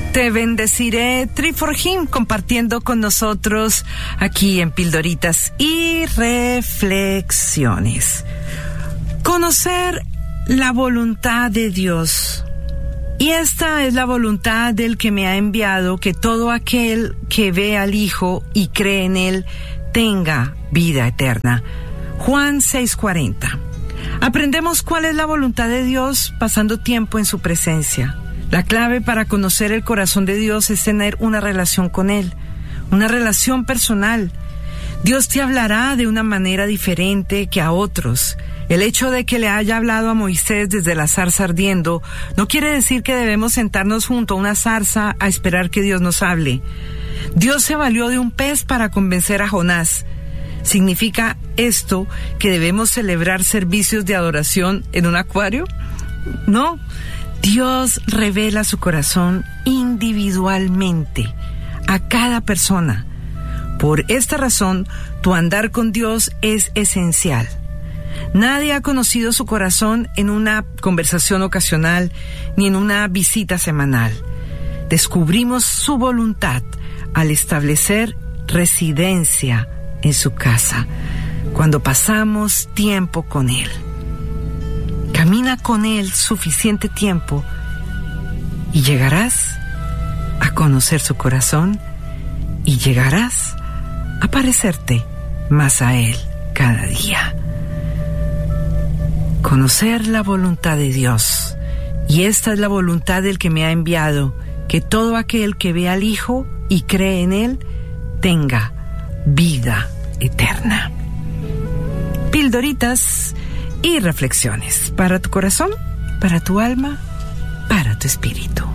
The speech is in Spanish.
Te bendeciré, Triforjim, compartiendo con nosotros aquí en Pildoritas y Reflexiones. Conocer la voluntad de Dios. Y esta es la voluntad del que me ha enviado, que todo aquel que ve al Hijo y cree en Él tenga vida eterna. Juan 6:40. Aprendemos cuál es la voluntad de Dios pasando tiempo en su presencia. La clave para conocer el corazón de Dios es tener una relación con Él, una relación personal. Dios te hablará de una manera diferente que a otros. El hecho de que le haya hablado a Moisés desde la zarza ardiendo no quiere decir que debemos sentarnos junto a una zarza a esperar que Dios nos hable. Dios se valió de un pez para convencer a Jonás. ¿Significa esto que debemos celebrar servicios de adoración en un acuario? No. Dios revela su corazón individualmente a cada persona. Por esta razón, tu andar con Dios es esencial. Nadie ha conocido su corazón en una conversación ocasional ni en una visita semanal. Descubrimos su voluntad al establecer residencia en su casa, cuando pasamos tiempo con Él. Camina con Él suficiente tiempo y llegarás a conocer su corazón y llegarás a parecerte más a Él cada día. Conocer la voluntad de Dios. Y esta es la voluntad del que me ha enviado, que todo aquel que ve al Hijo y cree en Él tenga vida eterna. Pildoritas y reflexiones para tu corazón, para tu alma, para tu espíritu.